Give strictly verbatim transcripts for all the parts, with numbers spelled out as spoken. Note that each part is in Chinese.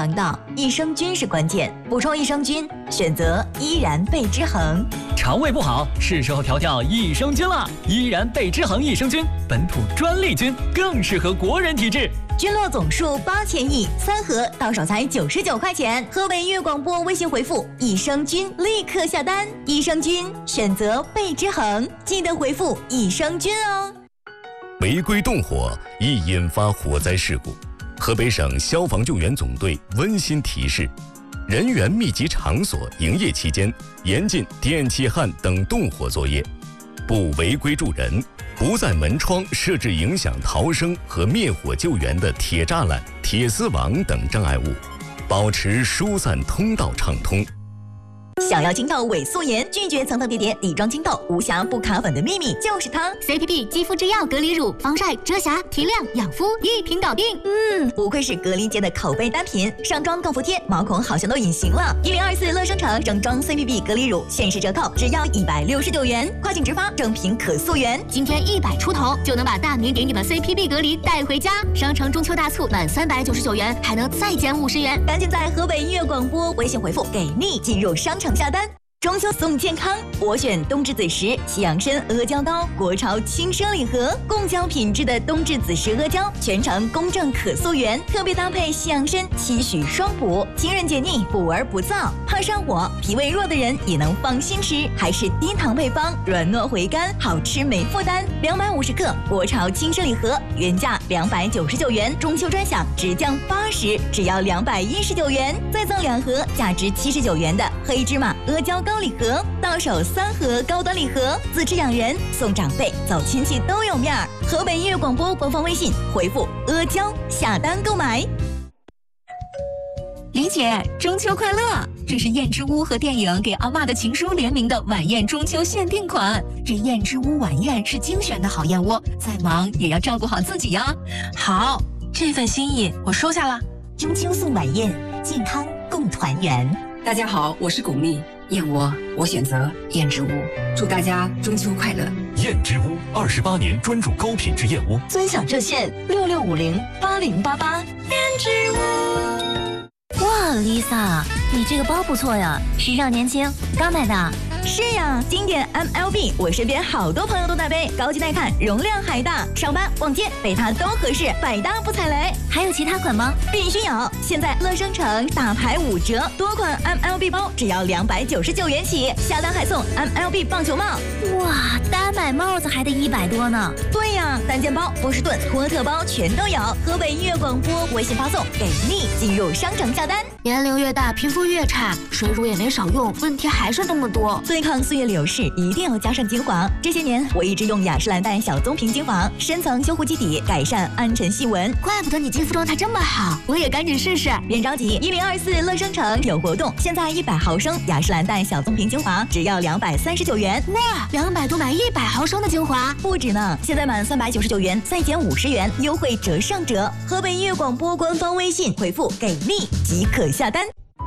肠道，益生菌是关键。补充益生菌，选择依然贝之恒。 肠胃不好，是时候调调益生菌了。依然贝之恒益生菌，本土专利菌，更适合国人体质。 菌落总数八千亿，三盒到手才九十九块钱。河北音乐广播微信回复益生菌，立刻下单。益生菌选择贝之恒，记得回复益生菌哦。 违规动火易引发火灾事故，河北省消防救援总队温馨提示：人员密集场所营业期间，严禁电气焊等动火作业，不违规助人，不在门窗设置影响逃生和灭火救援的铁栅栏、铁丝网等障碍物，保持疏散通道畅通。 想要清透伪素颜，拒绝层层叠叠底妆清透，无瑕不卡粉的秘密就是它 C P B 肌肤之钥隔离乳，防晒、遮瑕、提亮、养肤，一瓶搞定。 嗯，不愧是隔离界的口碑单品，上妆更服帖，毛孔好像都隐形了。一零二四乐生城整装 C P B 隔离乳限时折扣，只要一百六十九元，快请直发，正品可溯源。 今天一百出头就能把大明给你的 C P B 隔离带回家。商城中秋大促满三百九十九元还能再减五十元， 赶紧在河北音乐广播微信回复给力进入商城下单。中秋送健康，我选冬至子时西洋参阿胶糕，国潮轻奢礼盒，贡胶品质的冬至子时阿胶，全程公正可溯源，特别搭配西洋参，期许双补，清润解腻，补而不燥，怕上火、脾胃弱的人也能放心吃，还是低糖配方，软糯回甘，好吃没负担。两百五十克国潮轻奢礼盒，原价两百九十九元，中秋专享直降八十，只要两百一十九元，再赠两盒价值七十九元的黑芝麻阿胶糕。高礼盒，到手三盒高端礼盒，自吃养人，送长辈，走亲戚都有面儿。河北音乐广播官方微信回复阿胶下单购买。 李姐，中秋快乐！这是燕之屋和电影给阿嬷的情书联名的晚宴中秋限定款。这燕之屋晚宴是精选的好燕窝，再忙也要照顾好自己呀。 好，这份心意我收下了。 中秋送晚宴，健康共团圆。 大家好，我是巩俐。燕窝，我选择燕之屋。祝大家中秋快乐！ 燕之屋二十八年专注高品质燕窝， 尊享热线六六五零八零八八。燕之屋。哇 ，Lisa， 你这个包不错呀，时尚年轻，刚买的。 是呀，经典 M L B， 我身边好多朋友都在背，高级耐看，容量还大，上班逛街背它都合适，百搭不踩雷。 还有其他款吗？ 必须有！现在乐生城大牌五折，多款 M L B 包只要两百九十九元起，下单还送 M L B 棒球帽。 哇，单买帽子还得一百多呢。 对呀，单肩包、波士顿、托特包全都有。河北音乐广播微信发送给力，进入商城下单。 年龄越大，皮肤越差，水乳也没少用，问题还是那么多。 对抗岁月流逝，一定要加上精华。这些年我一直用雅诗兰黛小棕瓶精华，深层修护基底，改善暗沉细纹。 怪不得你肌肤状态这么好，我也赶紧试试。 别着急，一零二四乐生城有活动，现在一百毫升雅诗兰黛小棕瓶精华只要两百三十九元。 哇，两百多买一百毫升的精华， 不止呢！现在满三百九十九元再减五十元，优惠折上折。河北音乐广播官方微信回复给力即可下单。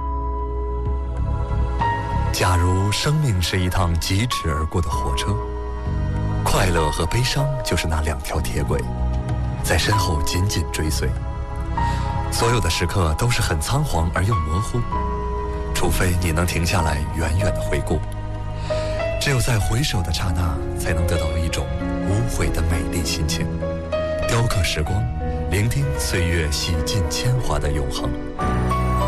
假如生命是一趟疾驰而过的火车，快乐和悲伤就是那两条铁轨，在身后紧紧追随。所有的时刻都是很仓皇而又模糊，除非你能停下来远远地回顾。只有在回首的刹那，才能得到一种无悔的美丽心情。雕刻时光，聆听岁月洗尽铅华的永恒。